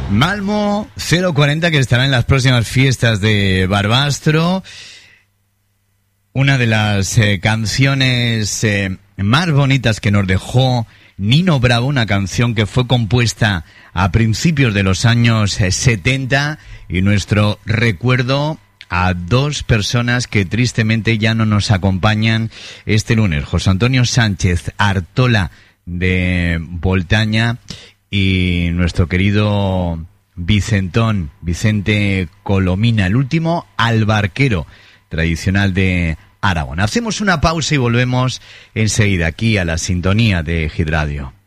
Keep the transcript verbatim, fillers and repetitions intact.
Malmo cero cuarenta, que estará en las próximas fiestas de Barbastro. Una de las eh, canciones eh, más bonitas que nos dejó Nino Bravo, una canción que fue compuesta a principios de los años eh, setenta, y nuestro recuerdo a dos personas que tristemente ya no nos acompañan este lunes: José Antonio Sánchez Artola de Voltaña y nuestro querido Vicentón, Vicente Colomina, el último albarquero tradicional de Aragón. Hacemos una pausa y volvemos enseguida aquí a la sintonía de Hit Radio.